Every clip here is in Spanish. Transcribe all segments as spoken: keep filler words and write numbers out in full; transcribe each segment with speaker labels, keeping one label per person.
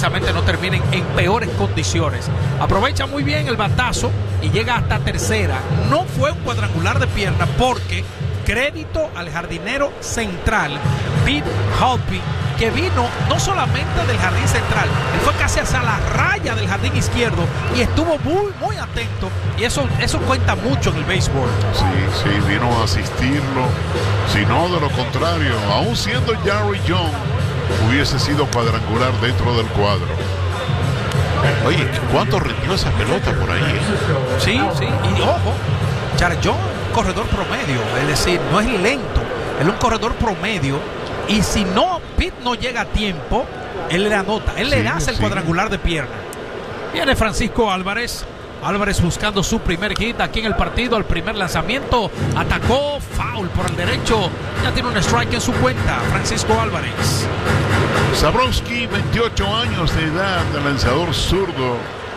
Speaker 1: precisamente no terminen en peores condiciones. Aprovecha muy bien el batazo y llega hasta tercera. No fue un cuadrangular de pierna porque crédito al jardinero central, Pete Halpy, que vino no solamente del jardín central, él fue casi hasta la raya del jardín izquierdo y estuvo muy, muy atento. Y eso, eso cuenta mucho en el béisbol.
Speaker 2: Sí, sí, vino a asistirlo. Si no, de lo contrario, aún siendo Jerry Jones, hubiese sido cuadrangular dentro del cuadro.
Speaker 3: Oye, ¿cuánto rindió esa pelota por ahí? Eh?
Speaker 1: Sí, sí, y ojo, Jerry Jones, corredor promedio, es decir, no es lento, él es un corredor promedio. Y si no, Pete no llega a tiempo, él le anota, él sí, le hace el sí. cuadrangular de pierna. Viene Francisco Álvarez. Álvarez buscando su primer hit aquí en el partido. Al primer lanzamiento atacó, foul por el derecho. Ya tiene un strike en su cuenta, Francisco Álvarez.
Speaker 2: Zabrowski, veintiocho años de edad, de lanzador zurdo.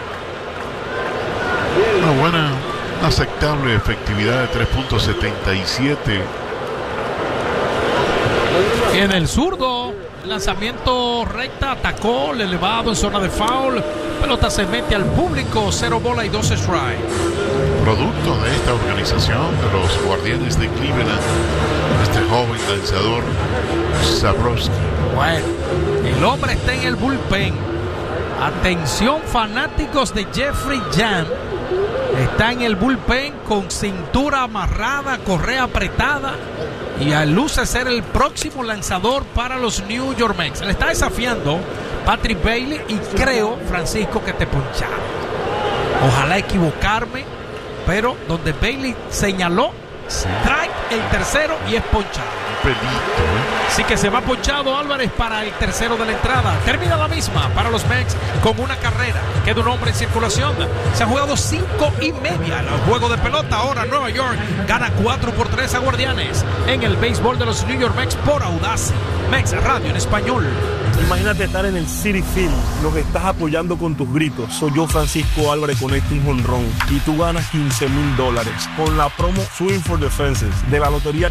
Speaker 2: Una buena, aceptable efectividad de tres punto setenta y siete.
Speaker 1: En el zurdo, lanzamiento recta, atacó, el elevado en zona de foul. Pelota se mete al público, cero bola y dos strike.
Speaker 2: Producto de esta organización de los Guardianes de Cleveland, este joven lanzador Zabrowski.
Speaker 1: Bueno, el hombre está en el bullpen. Atención, fanáticos de Jeffrey Jam. Está en el bullpen con cintura amarrada, correa apretada. Y luce ser el próximo lanzador para los New York Mets. Le está desafiando Patrick Bailey y creo, Francisco, que te poncharon. Ojalá equivocarme, pero donde Bailey señaló, strike el tercero y es ponchado.
Speaker 2: Pelito, ¿eh?
Speaker 1: Así que se va ponchado Álvarez para el tercero de la entrada. Termina la misma para los Mets con una carrera. Queda un hombre en circulación. Se han jugado cinco y media el juego de pelota. Ahora Nueva York gana cuatro por tres a Guardianes en el béisbol de los New York Mets por Audacy. Mets Radio en español.
Speaker 4: Imagínate estar en el Citi Field, los estás apoyando con tus gritos. Soy yo, Francisco Álvarez, conecto un jonrón y tú ganas quince mil dólares con la promo Swing for the Fences de la Lotería